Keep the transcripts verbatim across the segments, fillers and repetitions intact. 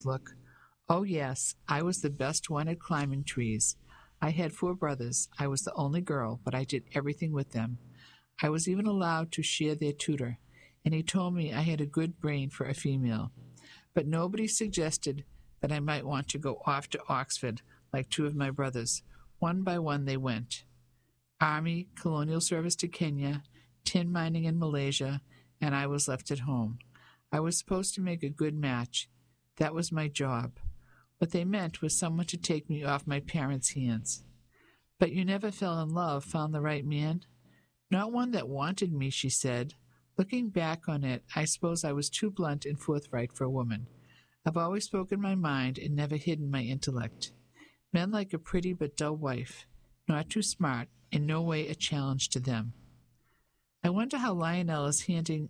look. Oh, yes, I was the best one at climbing trees. I had four brothers. I was the only girl, but I did everything with them. I was even allowed to share their tutor, and he told me I had a good brain for a female. But nobody suggested that I might want to go off to Oxford like two of my brothers. One by one they went. Army, colonial service to Kenya, tin mining in Malaysia, and I was left at home. I was supposed to make a good match. That was my job. What they meant was someone to take me off my parents' hands. But you never fell in love, found the right man? Not one that wanted me, she said. Looking back on it, I suppose I was too blunt and forthright for a woman. I've always spoken my mind and never hidden my intellect. Men like a pretty but dull wife, not too smart, in no way a challenge to them. I wonder how Lionel is handling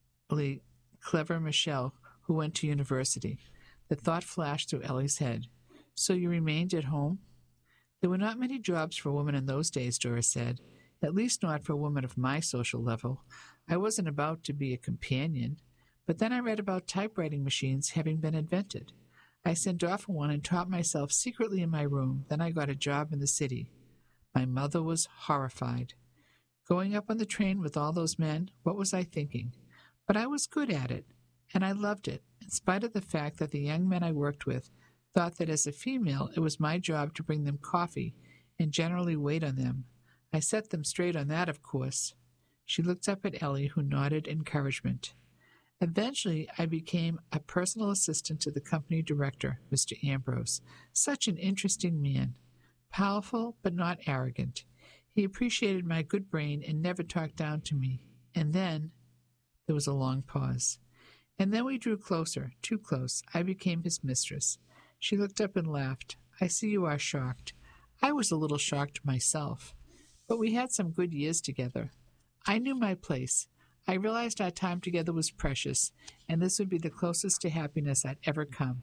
clever Michelle, who went to university. The thought flashed through Ellie's head. So you remained at home? There were not many jobs for a woman in those days, Doris said. At least not for a woman of my social level. I wasn't about to be a companion. But then I read about typewriting machines having been invented. I sent off for one and taught myself secretly in my room. Then I got a job in the city. My mother was horrified. Going up on the train with all those men, what was I thinking? But I was good at it, and I loved it, in spite of the fact that the young men I worked with thought that as a female it was my job to bring them coffee and generally wait on them. I set them straight on that, of course. She looked up at Ellie, who nodded encouragement. Eventually, I became a personal assistant to the company director, Mister Ambrose. Such an interesting man. Powerful, but not arrogant. He appreciated my good brain and never talked down to me. And then, there was a long pause. And then we drew closer, too close. I became his mistress. She looked up and laughed. I see you are shocked. I was a little shocked myself. But we had some good years together. I knew my place. I realized our time together was precious, and this would be the closest to happiness I'd ever come.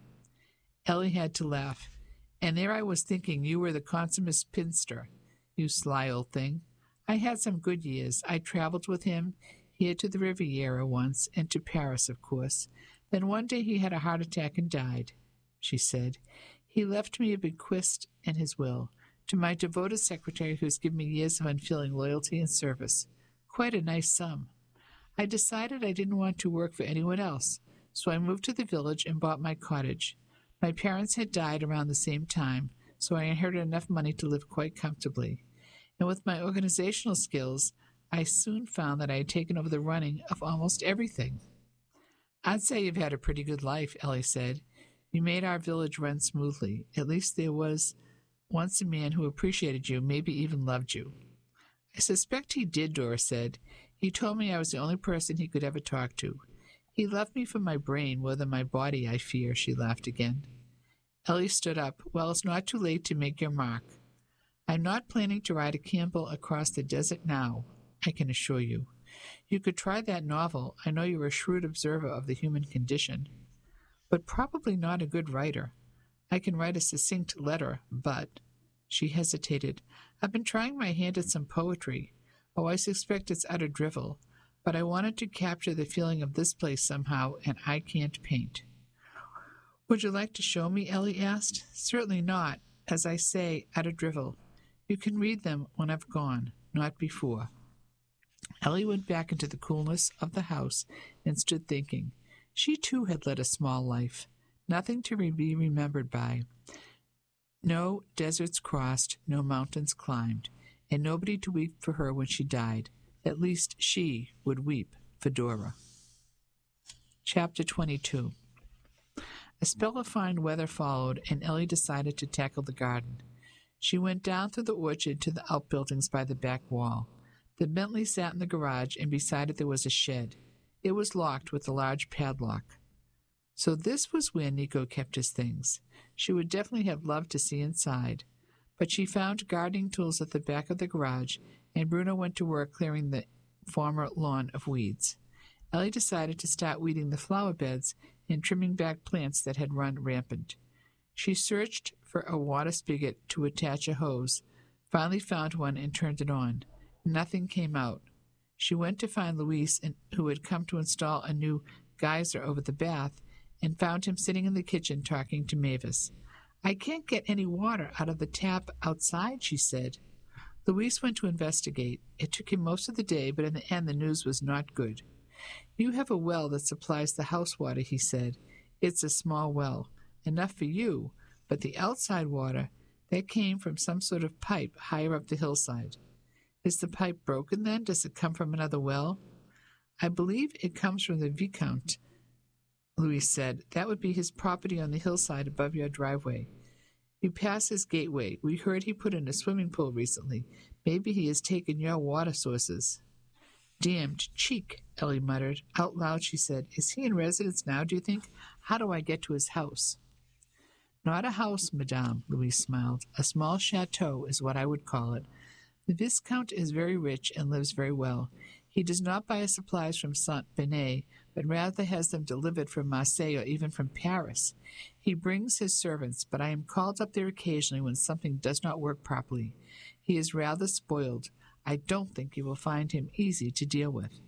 Ellie had to laugh. And there I was thinking you were the consummate spinster. You sly old thing. I had some good years. I traveled with him, here to the Riviera once, and to Paris, of course. Then one day he had a heart attack and died, she said. He left me a bequest and his will, to my devoted secretary who has given me years of unfailing loyalty and service. Quite a nice sum. I decided I didn't want to work for anyone else, so I moved to the village and bought my cottage. My parents had died around the same time, so I inherited enough money to live quite comfortably. And with my organizational skills, I soon found that I had taken over the running of almost everything. I'd say you've had a pretty good life, Ellie said. You made our village run smoothly. At least there was once a man who appreciated you, maybe even loved you. I suspect he did, Doris said. He told me I was the only person he could ever talk to. He loved me for my brain more than my body, I fear, she laughed again. Ellie stood up. Well, it's not too late to make your mark. I'm not planning to ride a camel across the desert now, I can assure you. You could try that novel. I know you're a shrewd observer of the human condition. But probably not a good writer. I can write a succinct letter, but... She hesitated. I've been trying my hand at some poetry. Oh, I suspect it's utter drivel, but I wanted to capture the feeling of this place somehow, and I can't paint. Would you like to show me? Ellie asked. Certainly not. As I say, utter drivel. You can read them when I've gone, not before. Ellie went back into the coolness of the house and stood thinking. She too had led a small life, nothing to be remembered by. No deserts crossed, no mountains climbed, and nobody to weep for her when she died. At least she would weep for Dora. Chapter twenty-two. A spell of fine weather followed, and Ellie decided to tackle the garden. She went down through the orchard to the outbuildings by the back wall. The Bentley sat in the garage, and beside it there was a shed. It was locked with a large padlock. So this was where Nico kept his things. She would definitely have loved to see inside. But she found gardening tools at the back of the garage, and Bruno went to work clearing the former lawn of weeds. Ellie decided to start weeding the flower beds and trimming back plants that had run rampant. She searched for a water spigot to attach a hose, finally found one and turned it on. Nothing came out. She went to find Louise, who had come to install a new geyser over the bath, and found him sitting in the kitchen talking to Mavis. "I can't get any water out of the tap outside," she said. Louise went to investigate. It took him most of the day, but in the end the news was not good. "You have a well that supplies the house water," he said. "It's a small well, enough for you, but the outside water, that came from some sort of pipe higher up the hillside." "Is the pipe broken, then? Does it come from another well?" "I believe it comes from the Viscount," Louise said. "That would be his property on the hillside above your driveway. You pass his gateway. We heard he put in a swimming pool recently. Maybe he has taken your water sources." "Damned cheek," Ellie muttered. Out loud she said, "Is he in residence now, do you think? How do I get to his house?" "Not a house, madame," Louise smiled. "A small chateau is what I would call it. The Viscount is very rich and lives very well. He does not buy his supplies from Saint-Benet, but rather has them delivered from Marseille or even from Paris. He brings his servants, but I am called up there occasionally when something does not work properly. He is rather spoiled. I don't think you will find him easy to deal with."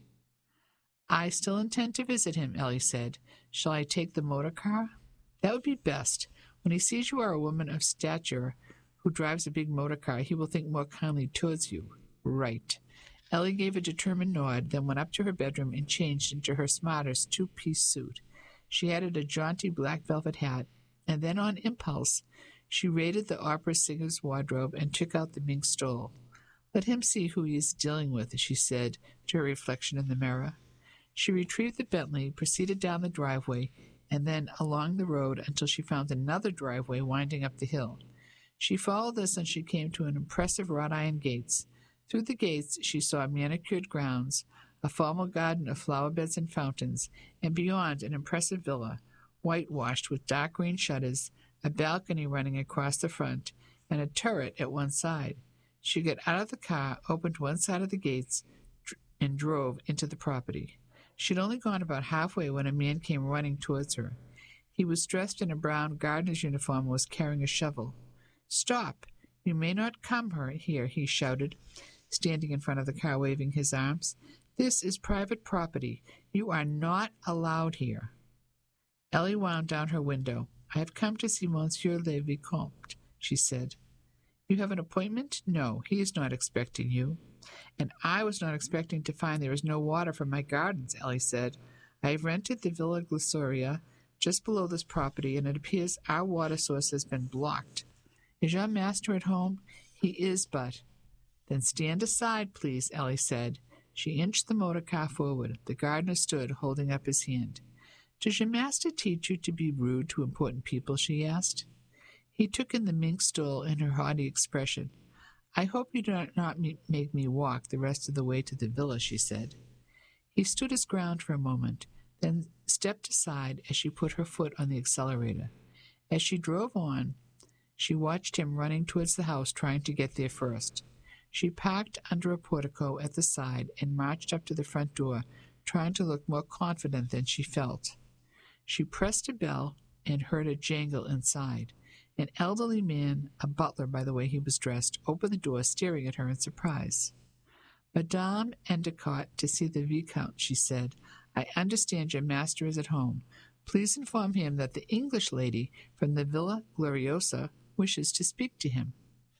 "I still intend to visit him," Ellie said. "Shall I take the motor car?" "That would be best. When he sees you are a woman of stature who drives a big motor car, he will think more kindly towards you." "Right." Ellie gave a determined nod, then went up to her bedroom and changed into her smartest two-piece suit. She added a jaunty black velvet hat, and then on impulse she raided the opera singer's wardrobe and took out the mink stole. "Let him see who he is dealing with," she said to her reflection in the mirror. She retrieved the Bentley, proceeded down the driveway, and then along the road until she found another driveway winding up the hill. She followed this and she came to an impressive wrought iron gates. Through the gates she saw manicured grounds, a formal garden of flower beds and fountains, and beyond an impressive villa, whitewashed with dark green shutters, a balcony running across the front, and a turret at one side. She got out of the car, opened one side of the gates, and drove into the property. She had only gone about halfway when a man came running towards her. He was dressed in a brown gardener's uniform and was carrying a shovel. "Stop! You may not come here," he shouted, standing in front of the car waving his arms. "This is private property. You are not allowed here." Ellie wound down her window. "I have come to see Monsieur le Vicomte," she said. "You have an appointment?" "No, he is not expecting you." "And I was not expecting to find there is no water for my gardens," Ellie said. "I have rented the Villa Glossoria just below this property, and it appears our water source has been blocked. Is your master at home?" "He is, but—" "Then stand aside, please," Ellie said. She inched the motor car forward. The gardener stood, holding up his hand. "Does your master teach you to be rude to important people?" she asked. He took in the mink stole and her haughty expression. "I hope you do not make me walk the rest of the way to the villa," she said. He stood his ground for a moment, then stepped aside as she put her foot on the accelerator. As she drove on, she watched him running towards the house, trying to get there first. She parked under a portico at the side and marched up to the front door, trying to look more confident than she felt. She pressed a bell and heard a jangle inside. An elderly man, a butler by the way he was dressed, opened the door, staring at her in surprise. "Madame Endicott to see the Viscount," she said. "I understand your master is at home. Please inform him that the English lady from the Villa Gloriosa wishes to speak to him."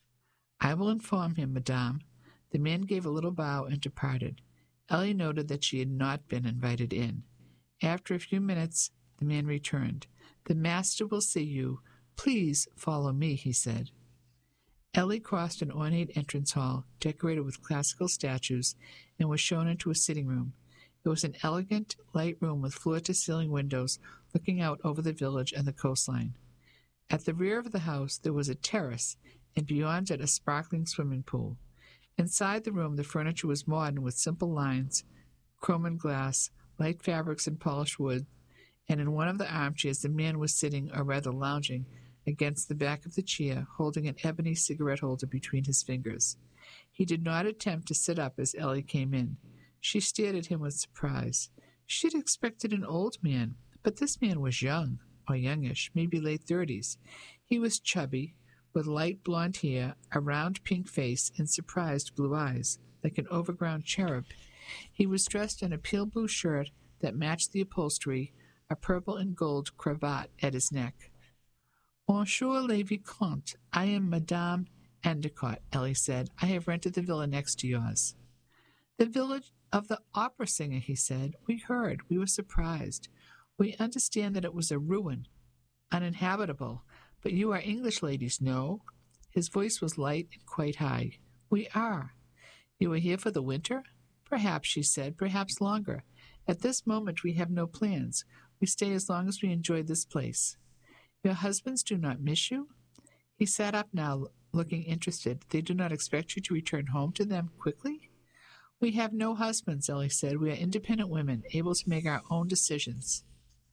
"I will inform him, madame." The man gave a little bow and departed. Ellie noted that she had not been invited in. After a few minutes, the man returned. "The master will see you. Please follow me," he said. Ellie crossed an ornate entrance hall, decorated with classical statues, and was shown into a sitting room. It was an elegant, light room with floor-to-ceiling windows looking out over the village and the coastline. At the rear of the house there was a terrace, and beyond it a sparkling swimming pool. Inside the room the furniture was modern with simple lines, chrome and glass, light fabrics and polished wood, and in one of the armchairs the man was sitting, or rather lounging, against the back of the chair, holding an ebony cigarette holder between his fingers. He did not attempt to sit up as Ellie came in. She stared at him with surprise. She had expected an old man, but this man was young, or youngish, maybe late thirties. He was chubby, with light blonde hair, a round pink face, and surprised blue eyes, like an overgrown cherub. He was dressed in a pale blue shirt that matched the upholstery, a purple and gold cravat at his neck. Monsieur le Vicomte, I am Madame Endicott, Ellie said. I have rented the villa next to yours. The village of the opera singer, he said. We heard. We were surprised. We understand that it was a ruin, uninhabitable. But you are English ladies, no? His voice was light and quite high. We are. You are here for the winter? Perhaps, she said, perhaps longer. At this moment we have no plans. We stay as long as we enjoy this place. Your husbands do not miss you? He sat up now, looking interested. They do not expect you to return home to them quickly? We have no husbands, Ellie said. We are independent women, able to make our own decisions.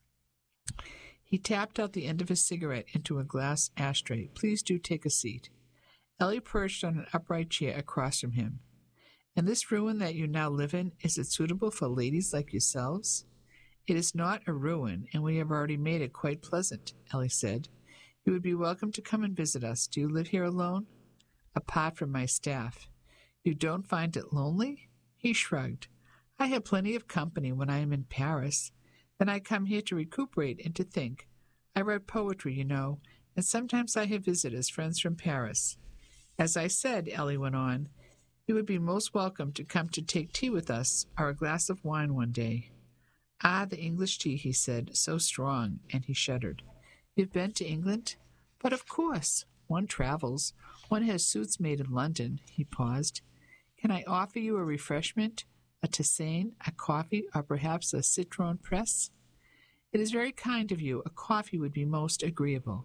He tapped out the end of his cigarette into a glass ashtray. Please do take a seat. Ellie perched on an upright chair across from him. And this ruin that you now live in, is it suitable for ladies like yourselves? It is not a ruin, and we have already made it quite pleasant, Ellie said. You would be welcome to come and visit us. Do you live here alone? Apart from my staff. You don't find it lonely? He shrugged. I have plenty of company when I am in Paris. Then I come here to recuperate and to think. I write poetry, you know, and sometimes I have visitors, friends from Paris. As I said, Ellie went on, you would be most welcome to come to take tea with us, or a glass of wine one day. Ah, the English tea, he said, so strong, and he shuddered. You've been to England? But of course. One travels. One has suits made in London. He paused. Can I offer you a refreshment, a tisane, a coffee, or perhaps a citron press? It is very kind of you. A coffee would be most agreeable.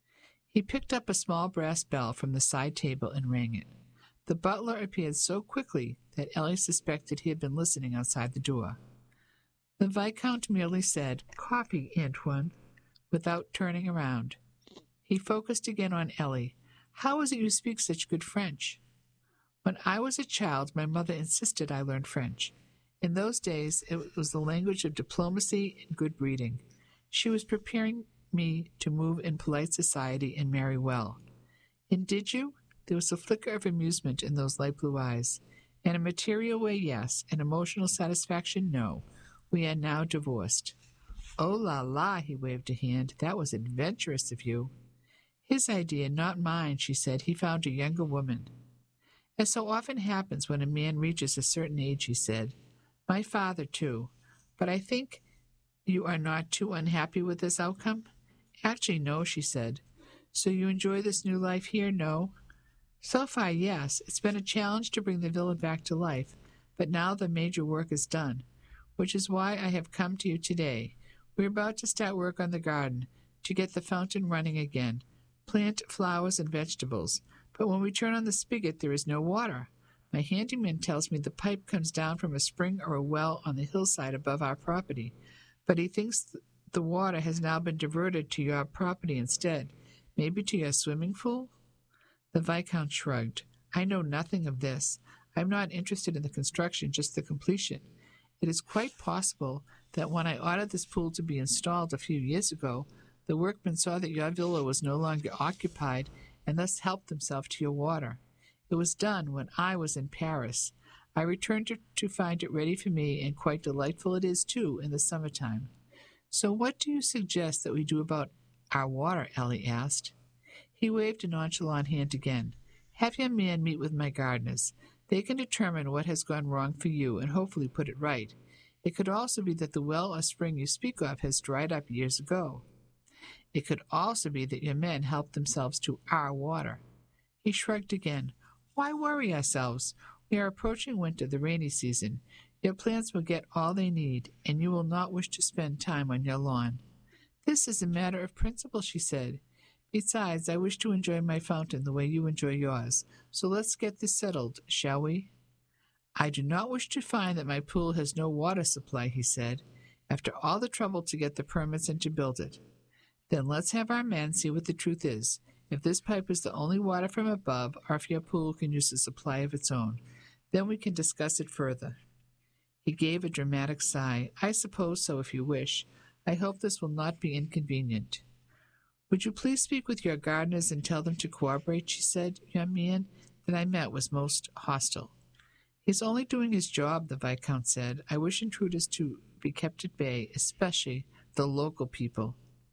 He picked up a small brass bell from the side table and rang it. The butler appeared so quickly that Ellie suspected he had been listening outside the door. The Viscount merely said, Coffee, Antoine, without turning around. He focused again on Ellie. How is it you speak such good French? When I was a child, my mother insisted I learn French. In those days, it was the language of diplomacy and good breeding. She was preparing me to move in polite society and marry well. And did you? There was a flicker of amusement in those light blue eyes. In a material way, yes. An emotional satisfaction, no. We are now divorced. Oh, la, la, he waved a hand. That was adventurous of you. His idea, not mine, she said. He found a younger woman. As so often happens when a man reaches a certain age, he said. My father, too. But I think you are not too unhappy with this outcome? Actually, no, she said. So you enjoy this new life here, no? So far, yes. It's been a challenge to bring the villa back to life, but now the major work is done, which is why I have come to you today. We're about to start work on the garden, to get the fountain running again, plant flowers and vegetables. But when we turn on the spigot, there is no water. My handyman tells me the pipe comes down from a spring or a well on the hillside above our property, but he thinks th- the water has now been diverted to your property instead, maybe to your swimming pool? The Viscount shrugged. I know nothing of this. I am not interested in the construction, just the completion. It is quite possible that when I ordered this pool to be installed a few years ago, the workmen saw that your villa was no longer occupied and thus helped themselves to your water. It was done when I was in Paris. I returned to, to find it ready for me, and quite delightful it is, too, in the summertime. So what do you suggest that we do about our water? Ellie asked. He waved a nonchalant hand again. Have your man meet with my gardeners. They can determine what has gone wrong for you and hopefully put it right. It could also be that the well or spring you speak of has dried up years ago. It could also be that your men helped themselves to our water. He shrugged again. Why worry ourselves? We are approaching winter, the rainy season. Your plants will get all they need, and you will not wish to spend time on your lawn. This is a matter of principle, she said. Besides, I wish to enjoy my fountain the way you enjoy yours. So let's get this settled, shall we? I do not wish to find that my pool has no water supply, he said, after all the trouble to get the permits and to build it. Then let's have our men see what the truth is, if this pipe is the only water from above, or if your pool can use a supply of its own. Then we can discuss it further. He gave a dramatic sigh. I suppose so, if you wish. I hope this will not be inconvenient. Would you please speak with your gardeners and tell them to cooperate, she said. Young man that I met was most hostile. He's only doing his job, the Viscount said. I wish intruders to be kept at bay, especially the local people.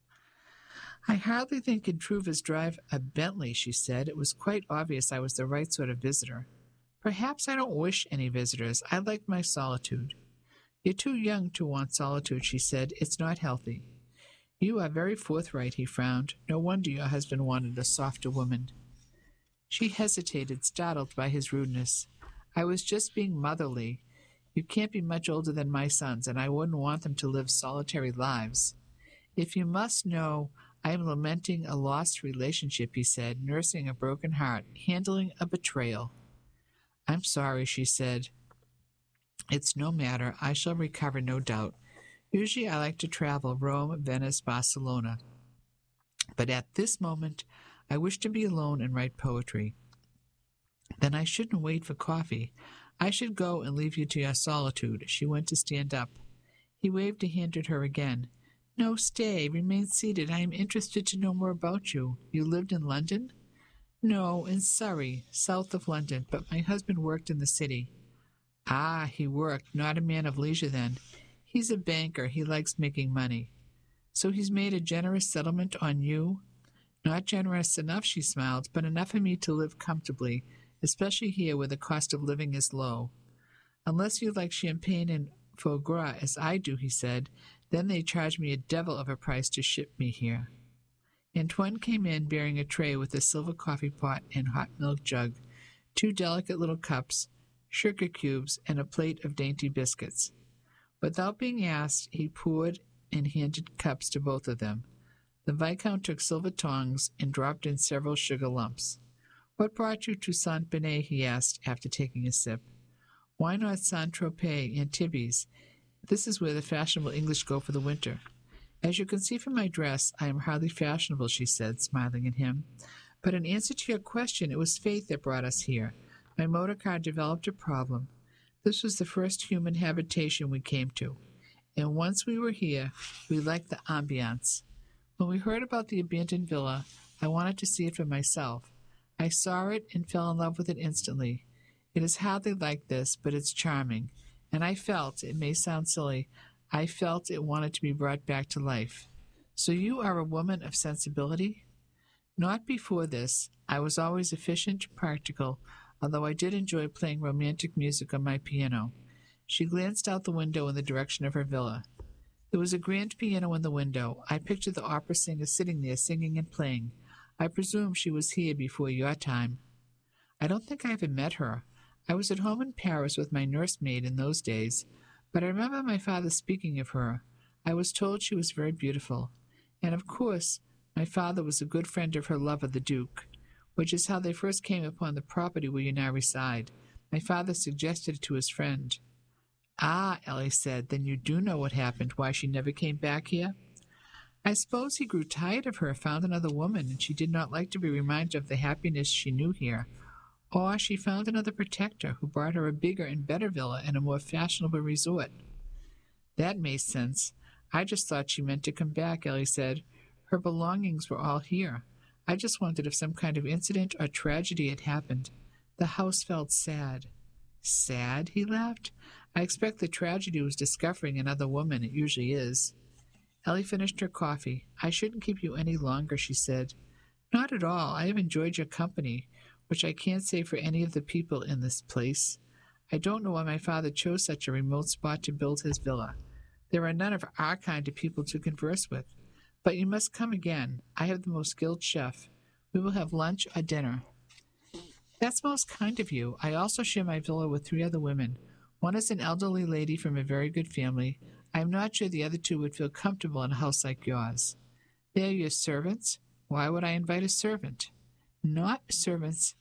I hardly think intruders drive a Bentley, she said. It was quite obvious I was the right sort of visitor. Perhaps I don't wish any visitors. I like my solitude. You're too young to want solitude, she said. It's not healthy. You are very forthright, he frowned. No wonder your husband wanted a softer woman. She hesitated, startled by his rudeness. I was just being motherly. You can't be much older than my sons, and I wouldn't want them to live solitary lives. If you must know, I am lamenting a lost relationship, he said, nursing a broken heart, handling a betrayal. I'm sorry, she said. It's no matter. I shall recover, no doubt. Usually I like to travel Rome, Venice, Barcelona. But at this moment I wish to be alone and write poetry. Then I shouldn't wait for coffee. I should go and leave you to your solitude. She went to stand up. He waved a hand at her again. No, stay. Remain seated. I am interested to know more about you. You lived in London? No, in Surrey, south of London, but my husband worked in the city. Ah, he worked. Not a man of leisure, then. He's a banker. He likes making money. So he's made a generous settlement on you? Not generous enough, she smiled, but enough for me to live comfortably, especially here where the cost of living is low. Unless you like champagne and foie gras, as I do, he said, then they charge me a devil of a price to ship me here. Antoine came in bearing a tray with a silver coffee pot and hot milk jug, two delicate little cups, sugar cubes, and a plate of dainty biscuits. Without being asked, he poured and handed cups to both of them. The Viscount took silver tongs and dropped in several sugar lumps. What brought you to Saint-Benet? He asked, after taking a sip. Why not Saint-Tropez, Antibes? This is where the fashionable English go for the winter. As you can see from my dress, I am hardly fashionable, she said, smiling at him. But in answer to your question, it was fate that brought us here. My motor car developed a problem. This was the first human habitation we came to. And once we were here, we liked the ambiance. When we heard about the abandoned villa, I wanted to see it for myself. I saw it and fell in love with it instantly. It is hardly like this, but it's charming. And I felt, it may sound silly, I felt it wanted to be brought back to life. So you are a woman of sensibility? Not before this. I was always efficient, practical, although I did enjoy playing romantic music on my piano. She glanced out the window in the direction of her villa. There was a grand piano in the window. I pictured the opera singer sitting there singing and playing. I presume she was here before your time. I don't think I ever met her. I was at home in Paris with my nursemaid in those days, but I remember my father speaking of her. I was told she was very beautiful. And of course, my father was a good friend of her lover, the Duke, which is how they first came upon the property where you now reside. My father suggested it to his friend. Ah, Ellie said, then you do know what happened, why she never came back here? I suppose he grew tired of her, found another woman, and she did not like to be reminded of the happiness she knew here. Or she found another protector who brought her a bigger and better villa and a more fashionable resort. That made sense. I just thought she meant to come back, Ellie said. Her belongings were all here. I just wondered if some kind of incident or tragedy had happened. The house felt sad. Sad? He laughed. I expect the tragedy was discovering another woman. It usually is. Ellie finished her coffee. I shouldn't keep you any longer, she said. Not at all. I have enjoyed your company, which I can't say for any of the people in this place. I don't know why my father chose such a remote spot to build his villa. There are none of our kind of people to converse with. But you must come again. I have the most skilled chef. We will have lunch or dinner. That's most kind of you. I also share my villa with three other women. One is an elderly lady from a very good family. I am not sure the other two would feel comfortable in a house like yours. They are your servants? Why would I invite a servant? Not servants.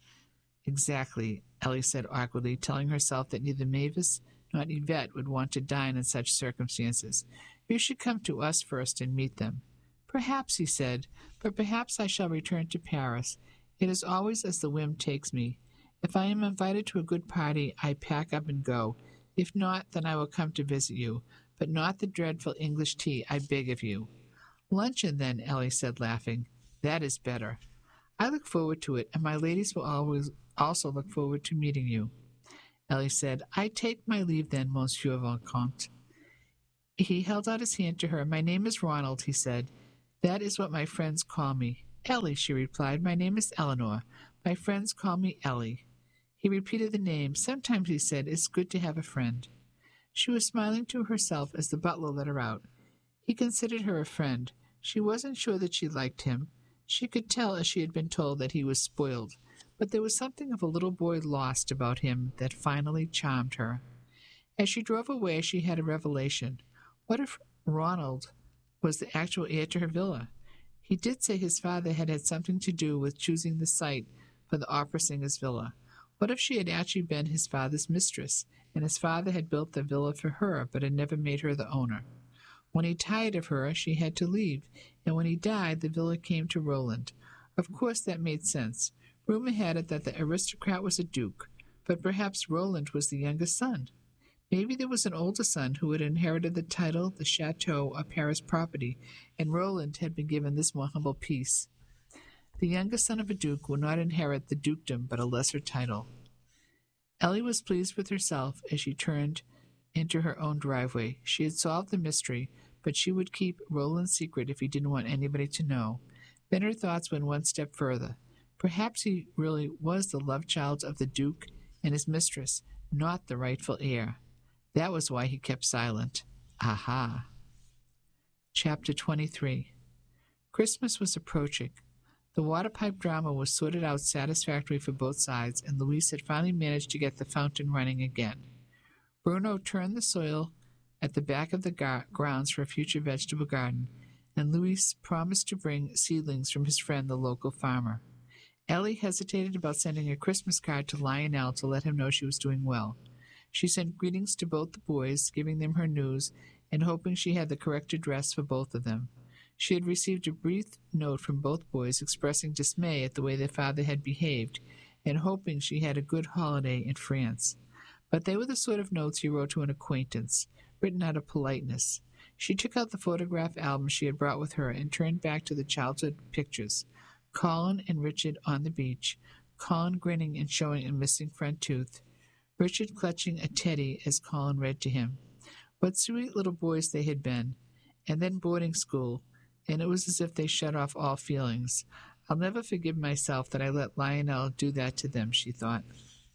Exactly, Ellie said awkwardly, telling herself that neither Mavis nor Yvette would want to dine in such circumstances. You should come to us first and meet them. Perhaps, he said, but perhaps I shall return to Paris. It is always as the whim takes me. If I am invited to a good party, I pack up and go. If not, then I will come to visit you, but not the dreadful English tea, I beg of you. Luncheon, then, Ellie said, laughing. That is better. I look forward to it, and my ladies will always also look forward to meeting you. Ellie said, I take my leave then, Monsieur Vicomte. He held out his hand to her. "My name is Ronald," he said. "That is what my friends call me." "Ellie," she replied. "My name is Eleanor. My friends call me Ellie." He repeated the name. "Sometimes," he said, "it's good to have a friend." She was smiling to herself as the butler let her out. He considered her a friend. She wasn't sure that she liked him. She could tell, as she had been told, that he was spoiled, but there was something of a little boy lost about him that finally charmed her. As she drove away, she had a revelation. What if Ronald was the actual heir to her villa? He did say his father had had something to do with choosing the site for the opera singer's villa. What if she had actually been his father's mistress, and his father had built the villa for her, but had never made her the owner? When he tired of her, she had to leave, and when he died, the villa came to Roland. Of course that made sense. Rumor had it that the aristocrat was a duke, but perhaps Roland was the youngest son. Maybe there was an older son who had inherited the title, the chateau, or Paris property, and Roland had been given this more humble piece. The youngest son of a duke would not inherit the dukedom, but a lesser title. Ellie was pleased with herself as she turned into her own driveway. She had solved the mystery, but she would keep Roland's secret if he didn't want anybody to know. Then her thoughts went one step further. Perhaps he really was the love child of the duke and his mistress, not the rightful heir. That was why he kept silent. Aha! Chapter twenty-three. Christmas was approaching. The water pipe drama was sorted out satisfactorily for both sides, and Louise had finally managed to get the fountain running again. Bruno turned the soil at the back of the gar- grounds for a future vegetable garden, and Louise promised to bring seedlings from his friend, the local farmer. Ellie hesitated about sending a Christmas card to Lionel to let him know she was doing well. She sent greetings to both the boys, giving them her news and hoping she had the correct address for both of them. She had received a brief note from both boys expressing dismay at the way their father had behaved and hoping she had a good holiday in France. But they were the sort of notes he wrote to an acquaintance, written out of politeness. She took out the photograph album she had brought with her and turned back to the childhood pictures. Colin and Richard on the beach, Colin grinning and showing a missing front tooth, Richard clutching a teddy as Colin read to him. What sweet little boys they had been. And then boarding school, and it was as if they shut off all feelings. I'll never forgive myself that I let Lionel do that to them, she thought.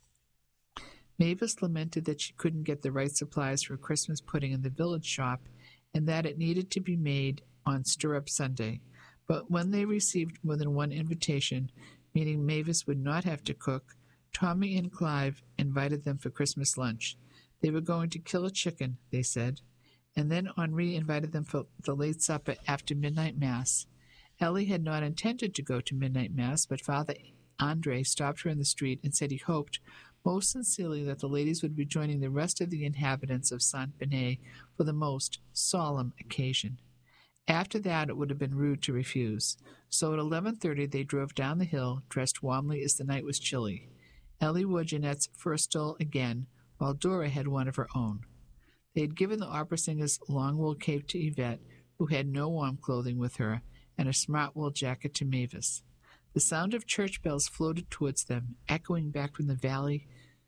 Mavis lamented that she couldn't get the right supplies for Christmas pudding in the village shop, and that it needed to be made on Stirrup Sunday. But when they received more than one invitation, meaning Mavis would not have to cook, Tommy and Clive invited them for Christmas lunch. They were going to kill a chicken, they said, and then Henri invited them for the late supper after midnight mass. Ellie had not intended to go to midnight mass, but Father Andre stopped her in the street and said he hoped most sincerely that the ladies would be joining the rest of the inhabitants of Saint-Benet for the most solemn occasion. After that, it would have been rude to refuse. So at eleven thirty they drove down the hill, dressed warmly as the night was chilly. Ellie wore Jeanette's fur stole again, while Dora had one of her own. They had given the opera singer's long wool cape to Yvette, who had no warm clothing with her, and a smart wool jacket to Mavis. The sound of church bells floated towards them, echoing back from the valley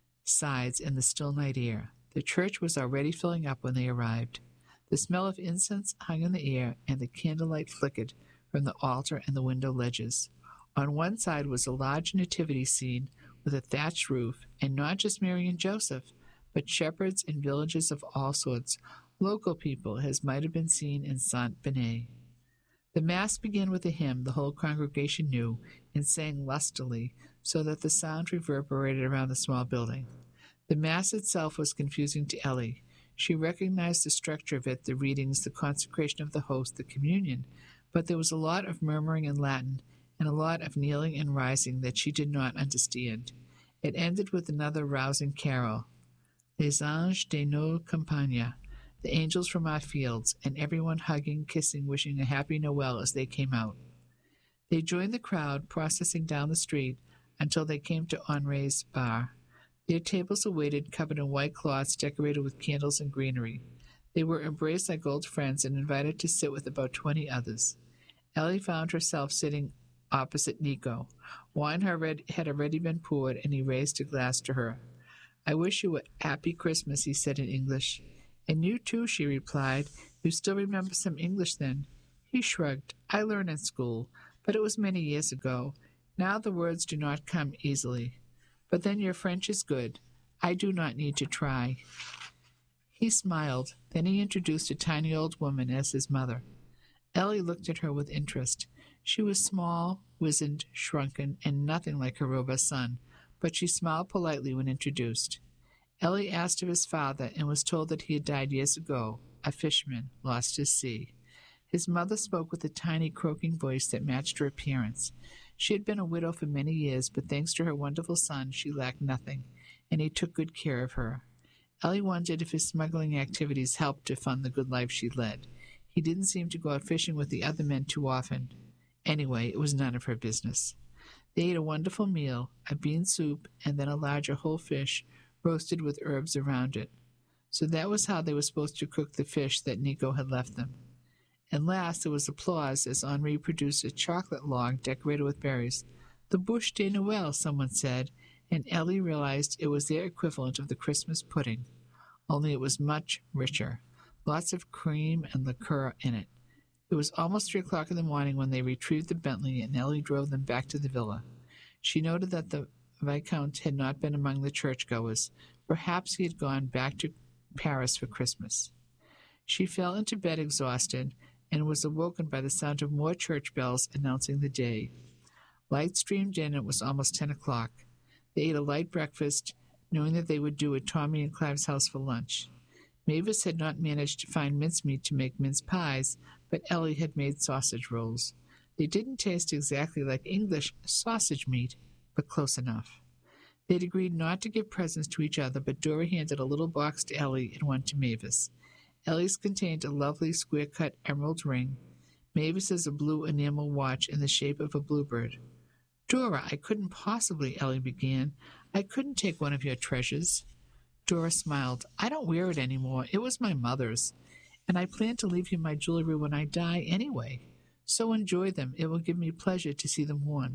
sides in the still night air. The church was already filling up when they arrived. The smell of incense hung in the air, and the candlelight flickered from the altar and the window ledges. On one side was a large nativity scene with a thatched roof, and not just Mary and Joseph, but shepherds and villagers of all sorts, local people, as might have been seen in Saint-Benet. The Mass began with a hymn the whole congregation knew and sang lustily, so that the sound reverberated around the small building. The Mass itself was confusing to Ellie. She recognized the structure of it, the readings, the consecration of the host, the communion, but there was a lot of murmuring in Latin and a lot of kneeling and rising that she did not understand. It ended with another rousing carol, Les Anges de nos campagnes, the angels from our fields, and everyone hugging, kissing, wishing a happy Noel as they came out. They joined the crowd, processing down the street until they came to Henri's bar. Their tables awaited, covered in white cloths decorated with candles and greenery. They were embraced like old friends and invited to sit with about twenty others. Ellie found herself sitting opposite Nico. Wine had already been poured, and he raised a glass to her. I wish you a happy Christmas, he said in English. And you too, she replied, You still remember some English then? He shrugged. I learned in school, but it was many years ago. Now the words do not come easily. But then your French is good. I do not need to try. He smiled. Then he introduced a tiny old woman as his mother. Ellie looked at her with interest. She was small, wizened, shrunken, and nothing like her robust son, but she smiled politely when introduced. Ellie asked of his father and was told that he had died years ago, a fisherman, lost at sea. His mother spoke with a tiny, croaking voice that matched her appearance. She had been a widow for many years, but thanks to her wonderful son, she lacked nothing, and he took good care of her. Ellie wondered if his smuggling activities helped to fund the good life she led. He didn't seem to go out fishing with the other men too often. Anyway, it was none of her business. They ate a wonderful meal, a bean soup, and then a larger whole fish, roasted with herbs around it. So that was how they were supposed to cook the fish that Nico had left them. And last there was applause as Henri produced a chocolate log decorated with berries. The bûche de Noël, someone said, and Ellie realized it was their equivalent of the Christmas pudding, only it was much richer. Lots of cream and liqueur in it. It was almost three o'clock in the morning when they retrieved the Bentley and Ellie drove them back to the villa. She noted that the Viscount had not been among the churchgoers. Perhaps he had gone back to Paris for Christmas. She fell into bed exhausted and was awoken by the sound of more church bells announcing the day. Light streamed in, and it was almost ten o'clock. They ate a light breakfast, knowing that they would do at Tommy and Clive's house for lunch. Mavis had not managed to find mincemeat to make mince pies, but Ellie had made sausage rolls. They didn't taste exactly like English sausage meat, but close enough. They'd agreed not to give presents to each other, but Dora handed a little box to Ellie and one to Mavis. Ellie's contained a lovely square-cut emerald ring. Mavis's a blue enamel watch in the shape of a bluebird. Dora, I couldn't possibly, Ellie began. I couldn't take one of your treasures. Dora smiled. I don't wear it anymore. It was my mother's, and I plan to leave you my jewelry when I die anyway. So enjoy them. It will give me pleasure to see them worn.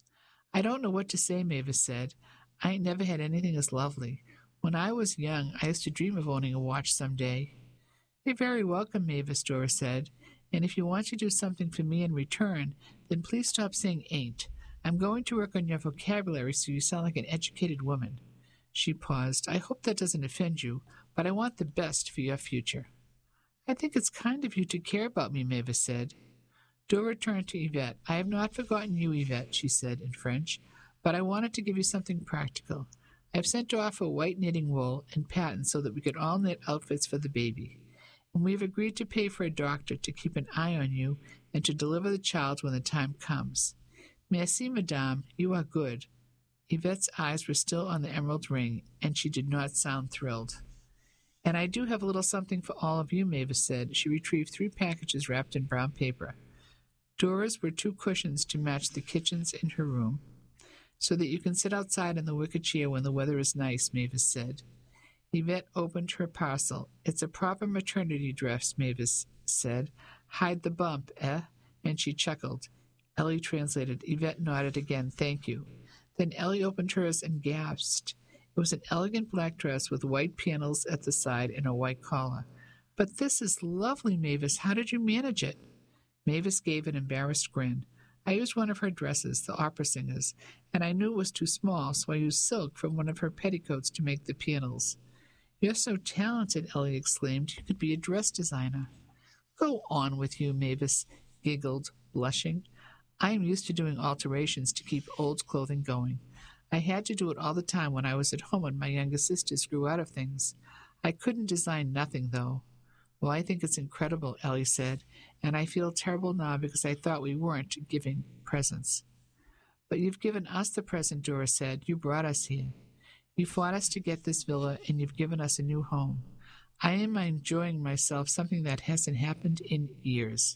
I don't know what to say, Mavis said. I ain't never had anything as lovely. When I was young, I used to dream of owning a watch some day. You're very welcome, Mavis, Dora said, and if you want to do something for me in return, then please stop saying ain't. I'm going to work on your vocabulary so you sound like an educated woman. She paused. I hope that doesn't offend you, but I want the best for your future. I think it's kind of you to care about me, Mavis said. Dora turned to Yvette. I have not forgotten you, Yvette, she said in French, but I wanted to give you something practical. I have sent off a white knitting wool and pattern so that we could all knit outfits for the baby. And we have agreed to pay for a doctor to keep an eye on you and to deliver the child when the time comes. Merci, madame, you are good. Yvette's eyes were still on the emerald ring, and she did not sound thrilled. And I do have a little something for all of you, Mavis said. She retrieved three packages wrapped in brown paper. Dora's were two cushions to match the kitchens in her room, so that you can sit outside in the wicker chair when the weather is nice, Mavis said. Yvette opened her parcel. It's a proper maternity dress, Mavis said. Hide the bump, eh? And she chuckled. Ellie translated. Yvette nodded again. Thank you. Then Ellie opened hers and gasped. It was an elegant black dress with white panels at the side and a white collar. But this is lovely, Mavis. How did you manage it? Mavis gave an embarrassed grin. I used one of her dresses, the opera singer's, and I knew it was too small, so I used silk from one of her petticoats to make the panels. You're so talented, Ellie exclaimed. You could be a dress designer. Go on with you, Mavis giggled, blushing. I am used to doing alterations to keep old clothing going. I had to do it all the time when I was at home and my younger sisters grew out of things. I couldn't design nothing, though. Well, I think it's incredible, Ellie said, and I feel terrible now because I thought we weren't giving presents. But you've given us the present, Dora said. You brought us here. You fought us to get this villa, and you've given us a new home. I am enjoying myself, something that hasn't happened in years.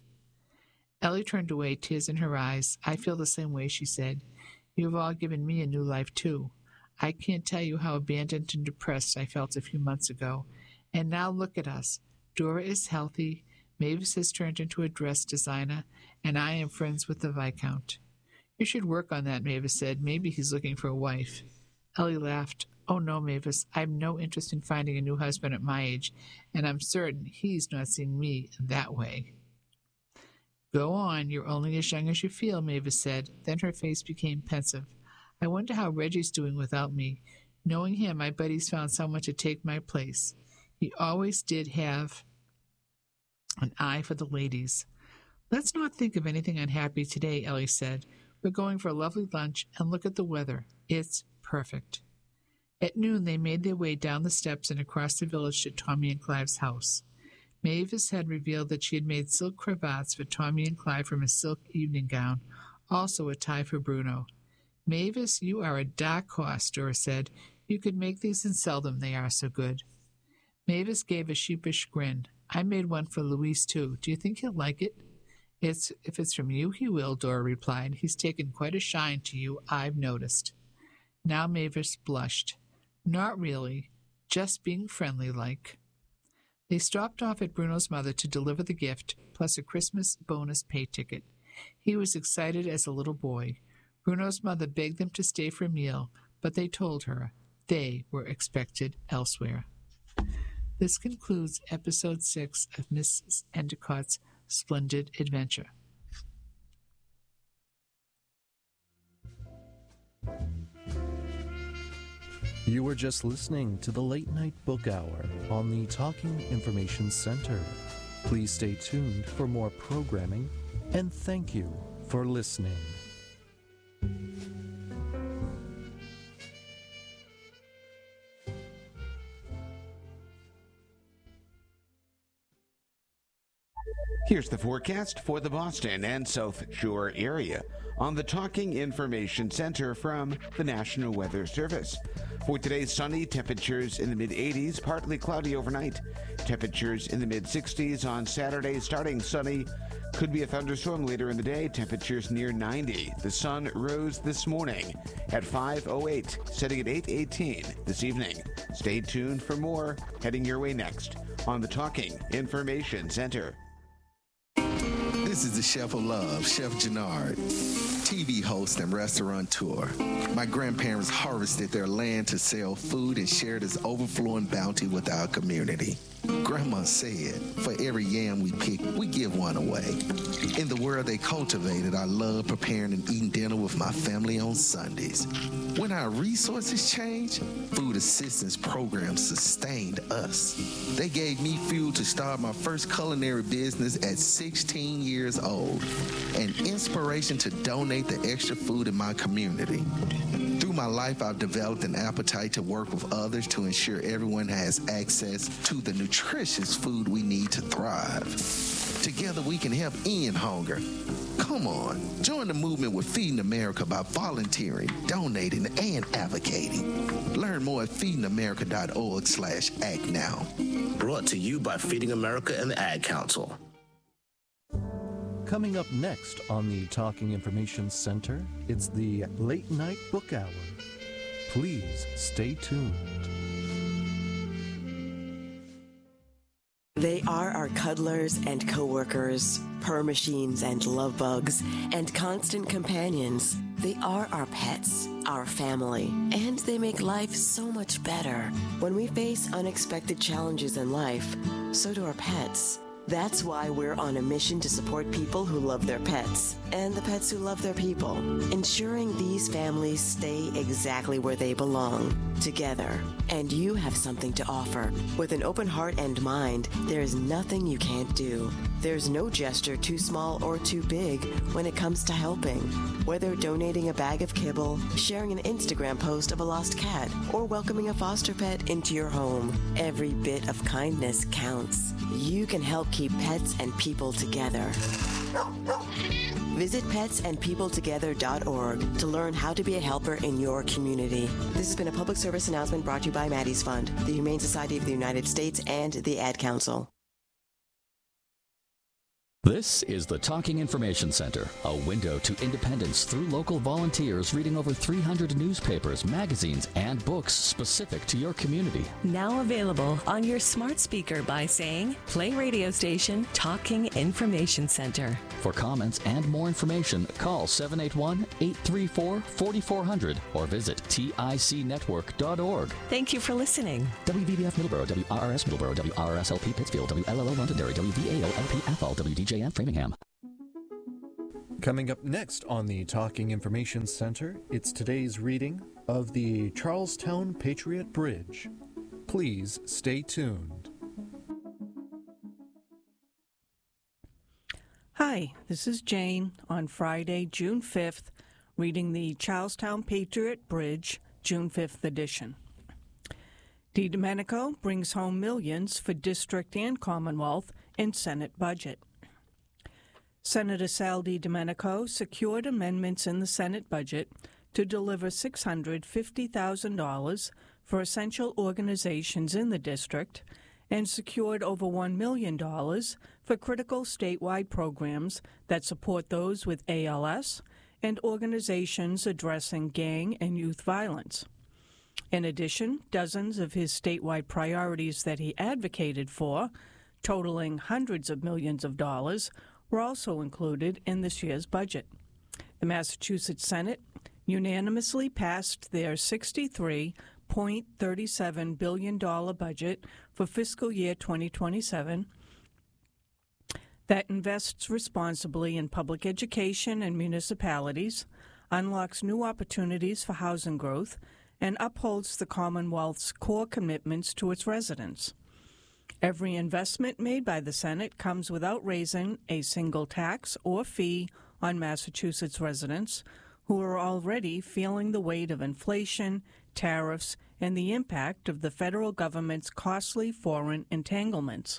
Ellie turned away, tears in her eyes. I feel the same way, she said. You have all given me a new life, too. I can't tell you how abandoned and depressed I felt a few months ago. And now look at us. Dora is healthy, Mavis has turned into a dress designer, and I am friends with the Viscount. You should work on that, Mavis said. Maybe he's looking for a wife. Ellie laughed. Oh, no, Mavis, I've no interest in finding a new husband at my age, and I'm certain he's not seeing me in that way. Go on, you're only as young as you feel, Mavis said. Then her face became pensive. I wonder how Reggie's doing without me. Knowing him, I bet he's found someone to take my place. He always did have an eye for the ladies. Let's not think of anything unhappy today, Ellie said. We're going for a lovely lunch, and look at the weather. It's perfect. At noon, they made their way down the steps and across the village to Tommy and Clive's house. Mavis had revealed that she had made silk cravats for Tommy and Clive from a silk evening gown, also a tie for Bruno. Mavis, you are a dark horse, Dora said. You could make these and sell them, they are so good. Mavis gave a sheepish grin. I made one for Louise, too. Do you think he'll like it? It's if it's from you, he will, Dora replied. He's taken quite a shine to you, I've noticed. Now Mavis blushed. Not really, just being friendly-like. They stopped off at Bruno's mother to deliver the gift, plus a Christmas bonus pay ticket. He was excited as a little boy. Bruno's mother begged them to stay for a meal, but they told her they were expected elsewhere. This concludes episode six of Missus Endicott's Splendid Adventure. You were just listening to the Late Night Book Hour on the Talking Information Center. Please stay tuned for more programming, and thank you for listening. Here's the forecast for the Boston and South Shore area on the Talking Information Center from the National Weather Service. For today, sunny, temperatures in the mid-eighties, partly cloudy overnight. Temperatures in the mid-sixties on Saturday, starting sunny. Could be a thunderstorm later in the day, temperatures near ninety. The sun rose this morning at five oh eight, setting at eight eighteen this evening. Stay tuned for more, heading your way next on the Talking Information Center. This is the Chef of Love, Chef Gennard, T V host and restaurateur. My grandparents harvested their land to sell food and share this overflowing bounty with our community. Grandma said, for every yam we pick, we give one away. In the world they cultivated, I love preparing and eating dinner with my family on Sundays. When our resources changed, food assistance programs sustained us. They gave me fuel to start my first culinary business at sixteen years old, and inspiration to donate the extra food in my community. Through my life, I've developed an appetite to work with others to ensure everyone has access to the nutritious food we need to thrive. Together, we can help end hunger. Come on, join the movement with Feeding America by volunteering, donating, and advocating. Learn more at feeding america dot org slash act now. Brought to you by Feeding America and the Ad Council. Coming up next on the Talking Information Center, it's the Late Night Book Hour. Please stay tuned. They are our cuddlers and co-workers, purr machines and love bugs, and constant companions. They are our pets, our family, and they make life so much better. When we face unexpected challenges in life, so do our pets. That's why we're on a mission to support people who love their pets and the pets who love their people, ensuring these families stay exactly where they belong, together. And you have something to offer. With an open heart and mind, there is nothing you can't do. There's no gesture too small or too big when it comes to helping. Whether donating a bag of kibble, sharing an Instagram post of a lost cat, or welcoming a foster pet into your home, every bit of kindness counts. You can help keep pets and people together. Visit pets and people together dot org to learn how to be a helper in your community. This has been a public service announcement brought to you by Maddie's Fund, the Humane Society of the United States, and the Ad Council. This is the Talking Information Center, a window to independence through local volunteers reading over three hundred newspapers, magazines, and books specific to your community. Now available on your smart speaker by saying, play radio station Talking Information Center. For comments and more information, call seven eight one, eight three four, four four zero zero or visit tic network dot org. Thank you for listening. W V B F Middleborough, W R R S Middleborough, W R R S L P Pittsfield, W L L O Londonderry, W V A O L P F L, W D J and Framingham. Coming up next on the Talking Information Center, it's today's reading of the Charlestown Patriot Bridge. Please stay tuned. Hi, this is Jane on Friday, June fifth, reading the Charlestown Patriot Bridge, June fifth edition. DiDomenico brings home millions for district and Commonwealth in Senate budget. Senator Sal DiDomenico secured amendments in the Senate budget to deliver six hundred fifty thousand dollars for essential organizations in the district and secured over one million dollars for critical statewide programs that support those with A L S and organizations addressing gang and youth violence. In addition, dozens of his statewide priorities that he advocated for, totaling hundreds of millions of dollars, were also included in this year's budget. The Massachusetts Senate unanimously passed their sixty-three point three seven billion dollars budget for fiscal year twenty twenty-seven that invests responsibly in public education and municipalities, unlocks new opportunities for housing growth, and upholds the Commonwealth's core commitments to its residents. Every investment made by the Senate comes without raising a single tax or fee on Massachusetts residents who are already feeling the weight of inflation, tariffs, and the impact of the federal government's costly foreign entanglements.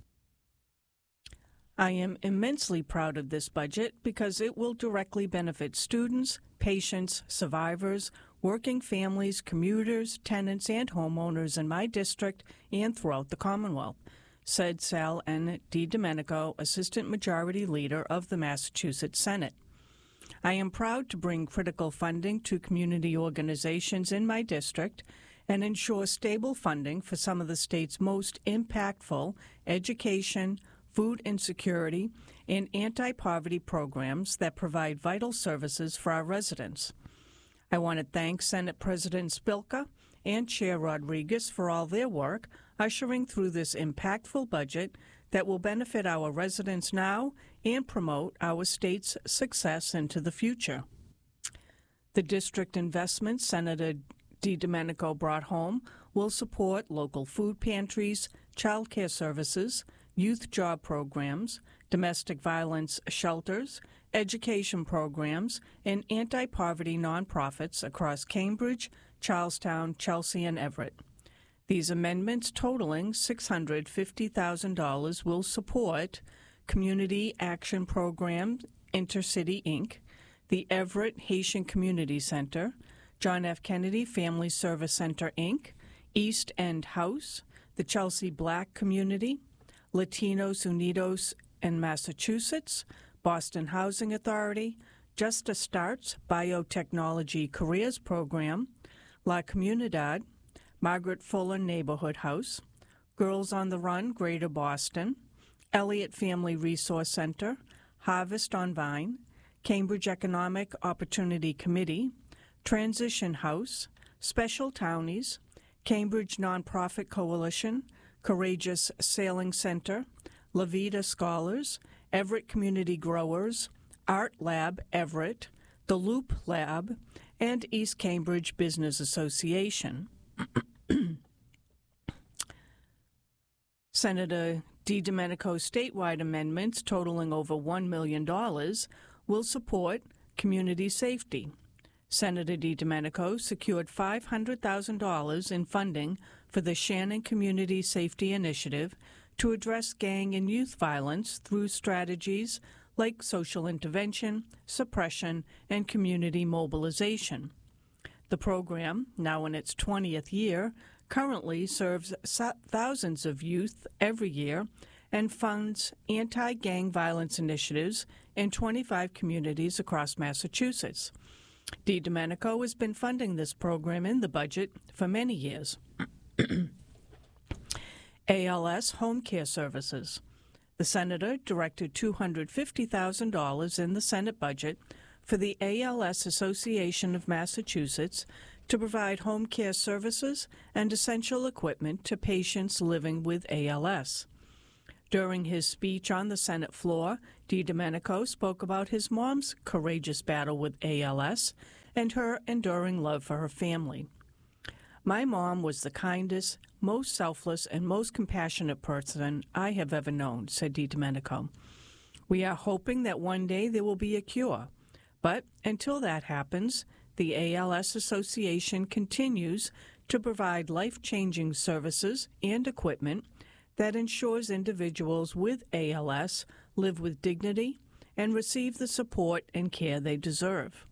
I am immensely proud of this budget because it will directly benefit students, patients, survivors, working families, commuters, tenants, and homeowners in my district and throughout the Commonwealth, said Sal N. DiDomenico, Assistant Majority Leader of the Massachusetts Senate. I am proud to bring critical funding to community organizations in my district and ensure stable funding for some of the state's most impactful education, food insecurity, and anti-poverty programs that provide vital services for our residents. I want to thank Senate President Spilka and Chair Rodriguez for all their work ushering through this impactful budget that will benefit our residents now and promote our state's success into the future. The district investments Senator DiDomenico brought home will support local food pantries, child care services, youth job programs, domestic violence shelters, education programs, and anti-poverty nonprofits across Cambridge, Charlestown, Chelsea, and Everett. These amendments totaling six hundred fifty thousand dollars will support Community Action Program Intercity, Incorporated, the Everett Haitian Community Center, John F. Kennedy Family Service Center, Incorporated, East End House, the Chelsea Black Community, Latinos Unidos in Massachusetts, Boston Housing Authority, Justa Starts Biotechnology Careers Program, La Comunidad, Margaret Fuller Neighborhood House, Girls on the Run Greater Boston, Elliott Family Resource Center, Harvest on Vine, Cambridge Economic Opportunity Committee, Transition House, Special Townies, Cambridge Nonprofit Coalition, Courageous Sailing Center, La Vida Scholars, Everett Community Growers, Art Lab Everett, the Loop Lab, and East Cambridge Business Association. Senator DiDomenico's statewide amendments totaling over one million dollars will support community safety. Senator DiDomenico secured five hundred thousand dollars in funding for the Shannon Community Safety Initiative to address gang and youth violence through strategies like social intervention, suppression, and community mobilization. The program, now in its twentieth year, currently serves thousands of youth every year and funds anti-gang violence initiatives in twenty-five communities across Massachusetts. DiDomenico has been funding this program in the budget for many years. A L S Home Care Services. The Senator directed two hundred fifty thousand dollars in the Senate budget for the A L S Association of Massachusetts to provide home care services and essential equipment to patients living with A L S. During his speech on the Senate floor, DiDomenico spoke about his mom's courageous battle with A L S and her enduring love for her family. My mom was the kindest, most selfless, and most compassionate person I have ever known, said DiDomenico. We are hoping that one day there will be a cure. But until that happens, the A L S Association continues to provide life-changing services and equipment that ensures individuals with A L S live with dignity and receive the support and care they deserve.